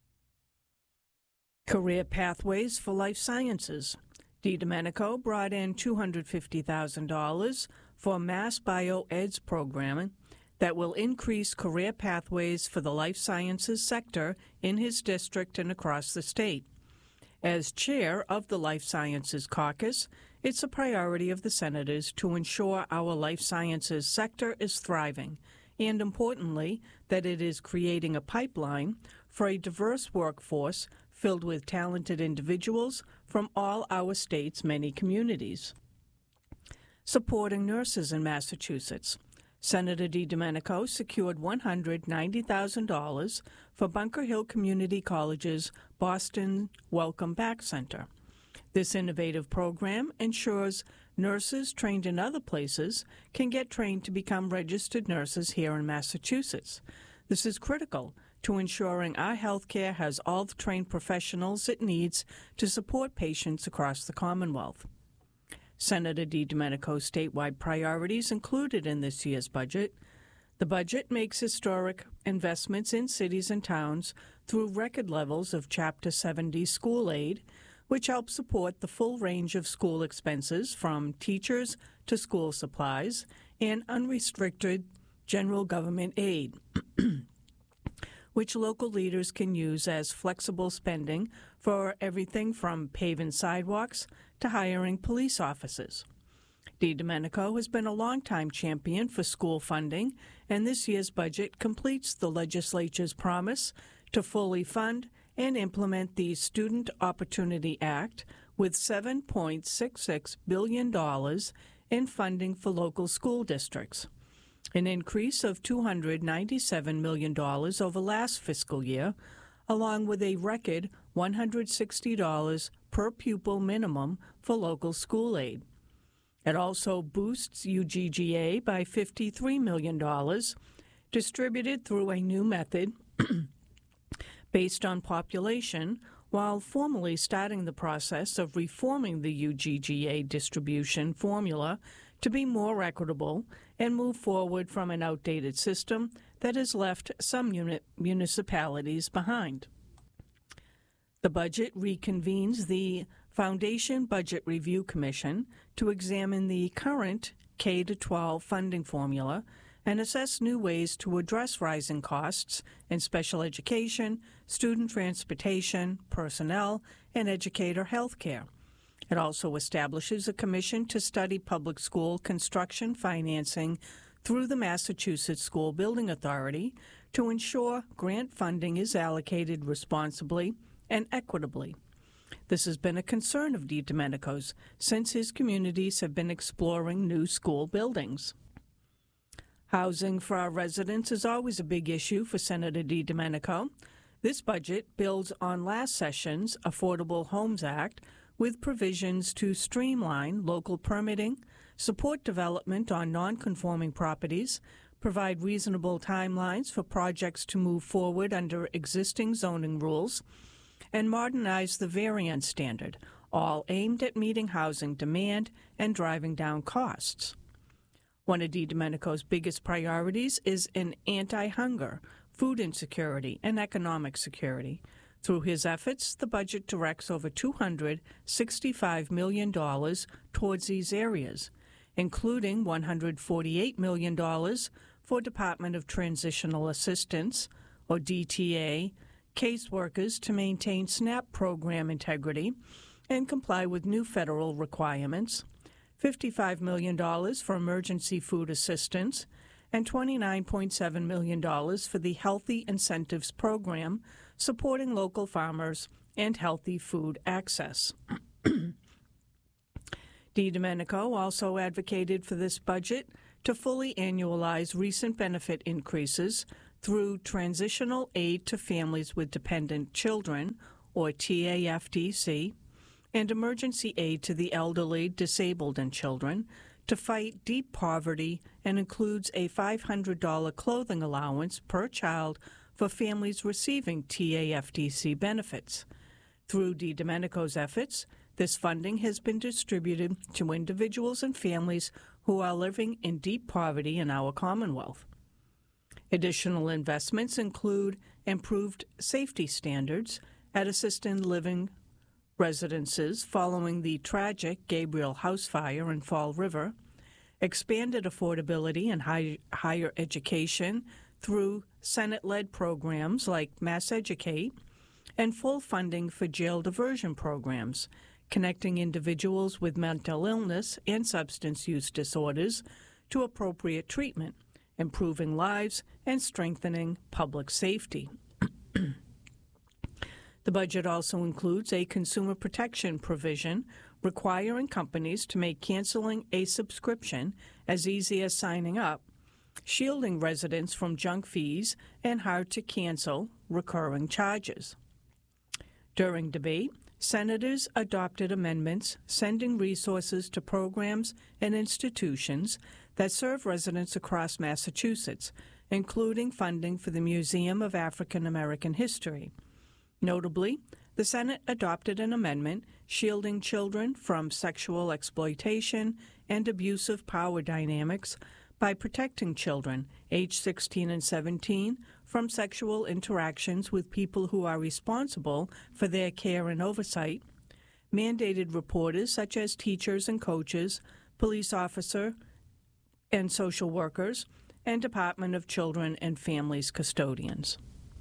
Career Pathways for Life Sciences. DiDomenico brought in two hundred fifty thousand dollars for Mass BioEd's programming that will increase career pathways for the life sciences sector in his district and across the state. As chair of the Life Sciences Caucus, it's a priority of the senators to ensure our life sciences sector is thriving, and importantly, that it is creating a pipeline for a diverse workforce filled with talented individuals from all our state's many communities. Supporting nurses in Massachusetts. Senator DiDomenico secured one hundred ninety thousand dollars for Bunker Hill Community College's Boston Welcome Back Center. This innovative program ensures nurses trained in other places can get trained to become registered nurses here in Massachusetts. This is critical to ensuring our healthcare has all the trained professionals it needs to support patients across the Commonwealth. Senator DiDomenico's statewide priorities included in this year's budget. The budget makes historic investments in cities and towns through record levels of Chapter seventy school aid, which helps support the full range of school expenses from teachers to school supplies and unrestricted general government aid, which local leaders can use as flexible spending for everything from paving sidewalks to hiring police officers. DiDomenico has been a longtime champion for school funding, and this year's budget completes the legislature's promise to fully fund and implement the Student Opportunity Act with seven point six six billion dollars in funding for local school districts, an increase of two hundred ninety-seven million dollars over last fiscal year, along with a record one hundred sixty dollars per pupil minimum for local school aid. It also boosts U G G A by fifty-three million dollars, distributed through a new method based on population, while formally starting the process of reforming the U G G A distribution formula to be more equitable and move forward from an outdated system that has left some unit municipalities behind. The budget reconvenes the Foundation Budget Review Commission to examine the current K through twelve funding formula and assess new ways to address rising costs in special education, student transportation, personnel, and educator health care. It also establishes a commission to study public school construction financing through the Massachusetts School Building Authority to ensure grant funding is allocated responsibly and equitably. This has been a concern of DiDomenico's since his communities have been exploring new school buildings. Housing for our residents is always a big issue for Senator DiDomenico. This budget builds on last session's Affordable Homes Act with provisions to streamline local permitting, support development on non-conforming properties, provide reasonable timelines for projects to move forward under existing zoning rules, and modernize the variance standard, all aimed at meeting housing demand and driving down costs. One of DiDomenico's biggest priorities is in anti-hunger, food insecurity, and economic security. Through his efforts, the budget directs over two hundred sixty-five million dollars towards these areas, including one hundred forty-eight million dollars for Department of Transitional Assistance, or D T A, caseworkers to maintain SNAP program integrity and comply with new federal requirements, fifty-five million dollars for emergency food assistance, and twenty-nine point seven million dollars for the Healthy Incentives Program, supporting local farmers and healthy food access. DiDomenico also advocated for this budget to fully annualize recent benefit increases through Transitional Aid to Families with Dependent Children, or T A F D C, and Emergency Aid to the Elderly, Disabled, and Children to fight deep poverty, and includes a five hundred dollars clothing allowance per child for families receiving T A F D C benefits. Through DiDomenico's efforts, this funding has been distributed to individuals and families who are living in deep poverty in our Commonwealth. Additional investments include improved safety standards at assisted living residences following the tragic Gabriel House fire in Fall River, expanded affordability and high, higher education through Senate-led programs like MassEducate, and full funding for jail diversion programs, connecting individuals with mental illness and substance use disorders to appropriate treatment, improving lives and strengthening public safety. The budget also includes a consumer protection provision requiring companies to make canceling a subscription as easy as signing up, shielding residents from junk fees and hard-to-cancel recurring charges. During debate, senators adopted amendments sending resources to programs and institutions that serve residents across Massachusetts, including funding for the Museum of African American History. Notably, the Senate adopted an amendment shielding children from sexual exploitation and abusive power dynamics by protecting children aged sixteen and seventeen from sexual interactions with people who are responsible for their care and oversight, mandated reporters such as teachers and coaches, police officer and social workers, and Department of Children and Families custodians.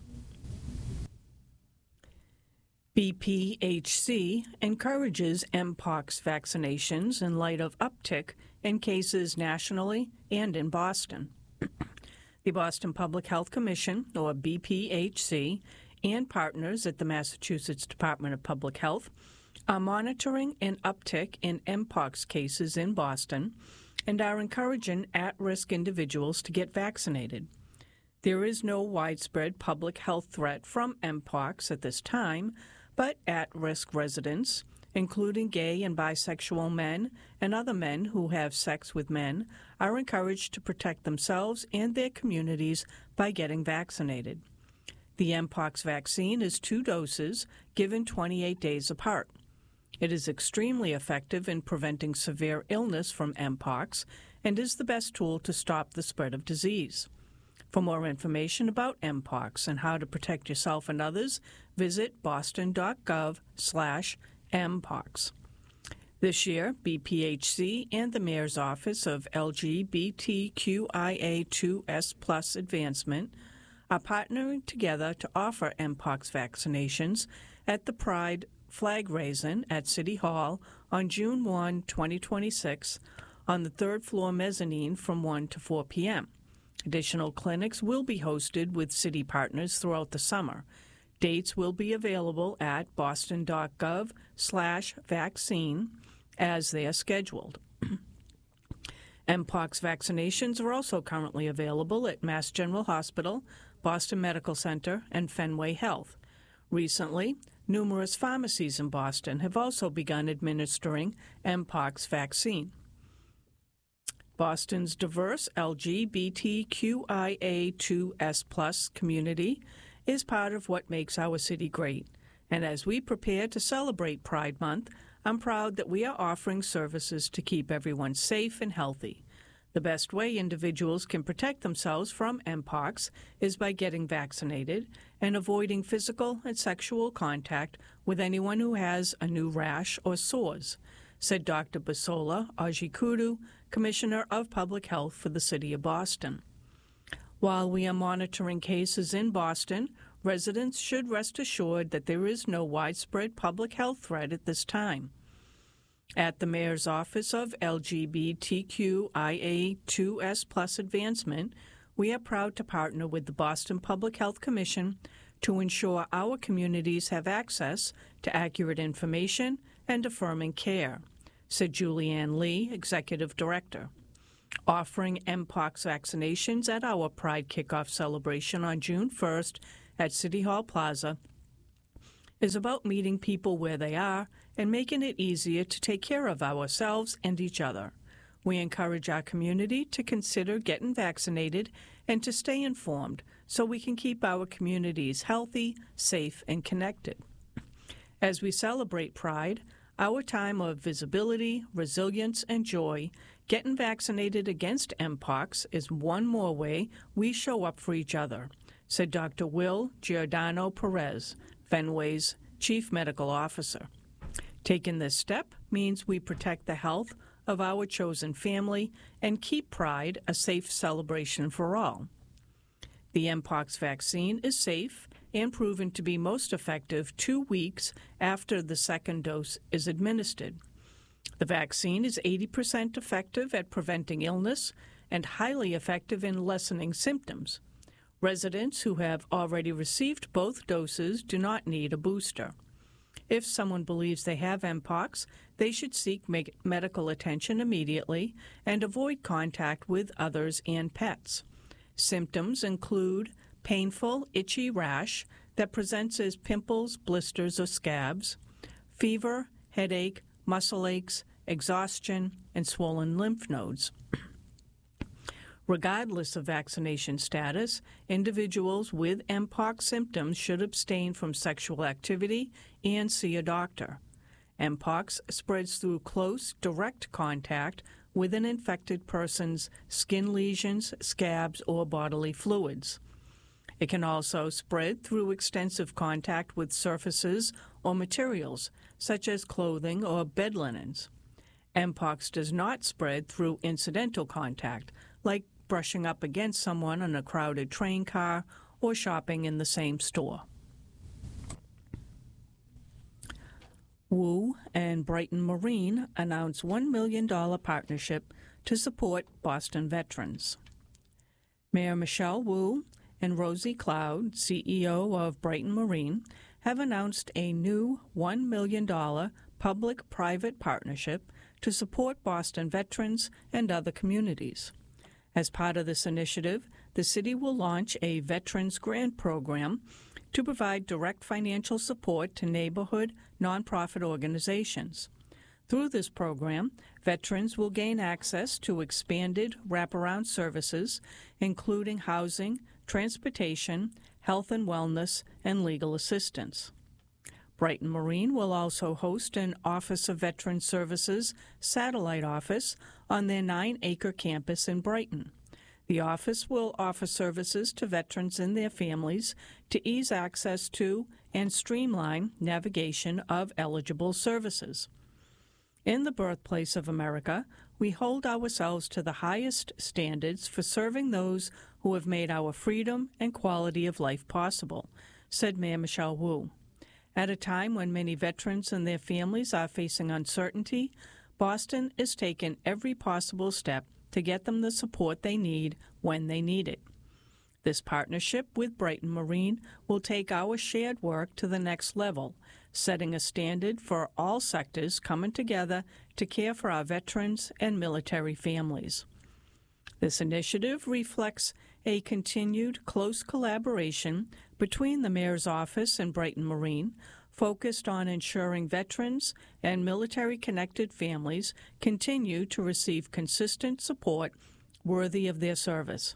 B P H C encourages mpox vaccinations in light of uptick in cases nationally and in Boston. The Boston Public Health Commission, or B P H C, and partners at the Massachusetts Department of Public Health are monitoring an uptick in mpox cases in Boston and are encouraging at-risk individuals to get vaccinated. There is no widespread public health threat from mpox at this time, but at-risk residents, including gay and bisexual men and other men who have sex with men, are encouraged to protect themselves and their communities by getting vaccinated. The mpox vaccine is two doses given twenty-eight days apart. It is extremely effective in preventing severe illness from mpox and is the best tool to stop the spread of disease. For more information about mpox and how to protect yourself and others, visit boston.gov slash mpox. This year, B P H C and the Mayor's Office of L G B T Q I A two S plus Advancement are partnering together to offer mpox vaccinations at the Pride flag raising at City Hall on June first, twenty twenty-six, on the third floor mezzanine from one to four p.m. Additional clinics will be hosted with city partners throughout the summer. Dates will be available at boston.gov slash vaccine as they are scheduled. Mpox vaccinations are also currently available at Mass General Hospital, Boston Medical Center, and Fenway Health. Recently, numerous pharmacies in Boston have also begun administering Mpox vaccine. Boston's diverse L G B T Q I A two S plus community is part of what makes our city great. And as we prepare to celebrate Pride Month, I'm proud that we are offering services to keep everyone safe and healthy. The best way individuals can protect themselves from Mpox is by getting vaccinated and avoiding physical and sexual contact with anyone who has a new rash or sores. said Doctor Basola Ajikudu, Commissioner of Public Health for the City of Boston. While we are monitoring cases in Boston, residents should rest assured that there is no widespread public health threat at this time. At the Mayor's Office of L G B T Q I A two S plus Advancement, we are proud to partner with the Boston Public Health Commission to ensure our communities have access to accurate information and affirming care, said Julianne Lee, Executive Director. Offering Mpox vaccinations at our Pride Kickoff celebration on June first at City Hall Plaza is about meeting people where they are and making it easier to take care of ourselves and each other. We encourage our community to consider getting vaccinated and to stay informed so we can keep our communities healthy, safe, and connected. As we celebrate Pride, our time of visibility, resilience, and joy, getting vaccinated against Mpox is one more way we show up for each other, said Doctor Will Giordano Perez, Fenway's Chief Medical Officer. Taking this step means we protect the health of our chosen family and keep Pride a safe celebration for all. The Mpox vaccine is safe and proven to be most effective two weeks after the second dose is administered. The vaccine is eighty percent effective at preventing illness and highly effective in lessening symptoms. Residents who have already received both doses do not need a booster. If someone believes they have Mpox, they should seek me- medical attention immediately and avoid contact with others and pets. Symptoms include painful, itchy rash that presents as pimples, blisters, or scabs, fever, headache, muscle aches, exhaustion, and swollen lymph nodes. Regardless of vaccination status, individuals with Mpox symptoms should abstain from sexual activity and see a doctor. Mpox spreads through close, direct contact with an infected person's skin lesions, scabs, or bodily fluids. It can also spread through extensive contact with surfaces or materials, such as clothing or bed linens. Mpox does not spread through incidental contact, like brushing up against someone in a crowded train car or shopping in the same store. Wu and Brighton Marine announced one million dollars partnership to support Boston veterans. Mayor Michelle Wu and Rosie Cloud, C E O of Brighton Marine, have announced a new one million dollars public-private partnership to support Boston veterans and other communities. As part of this initiative, the city will launch a Veterans Grant Program to provide direct financial support to neighborhood nonprofit organizations. Through this program, veterans will gain access to expanded wraparound services, including housing, transportation, health and wellness, and legal assistance. Brighton Marine will also host an Office of Veteran Services satellite office on their nine-acre campus in Brighton. The office will offer services to veterans and their families to ease access to and streamline navigation of eligible services. In the birthplace of America, we hold ourselves to the highest standards for serving those who have made our freedom and quality of life possible, said Mayor Michelle Wu. At a time when many veterans and their families are facing uncertainty, Boston is taking every possible step to get them the support they need when they need it. This partnership with Brighton Marine will take our shared work to the next level, setting a standard for all sectors coming together to care for our veterans and military families. This initiative reflects a continued close collaboration between the Mayor's Office and Brighton Marine, focused on ensuring veterans and military-connected families continue to receive consistent support worthy of their service.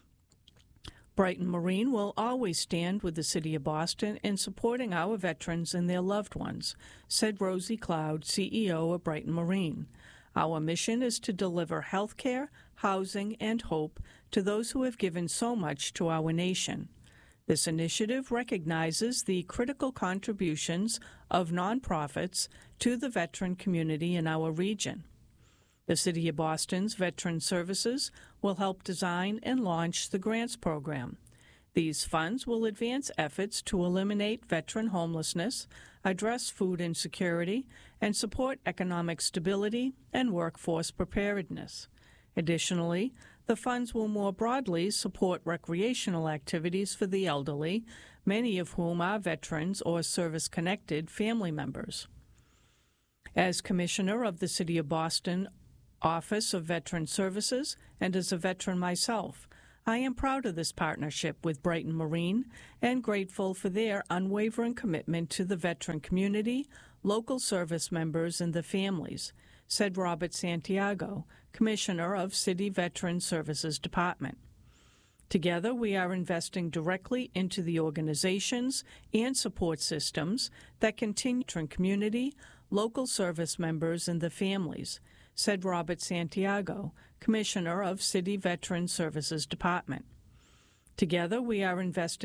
Brighton Marine will always stand with the City of Boston in supporting our veterans and their loved ones, said Rosie Cloud, C E O of Brighton Marine. Our mission is to deliver health care, housing, and hope to those who have given so much to our nation. This initiative recognizes the critical contributions of nonprofits to the veteran community in our region. The City of Boston's Veteran Services will help design and launch the grants program. These funds will advance efforts to eliminate veteran homelessness, address food insecurity, and support economic stability and workforce preparedness. Additionally, the funds will more broadly support recreational activities for the elderly, many of whom are veterans or service-connected family members. As Commissioner of the City of Boston Office of Veteran Services, and as a veteran myself, I am proud of this partnership with Brighton Marine and grateful for their unwavering commitment to the veteran community, local service members, and the families, said Robert Santiago, Commissioner of City Veteran Services Department. Together, we are investing directly into the organizations and support systems that continue to community, local service members, and the families, said Robert Santiago, Commissioner of City Veteran Services Department. Together, we are investing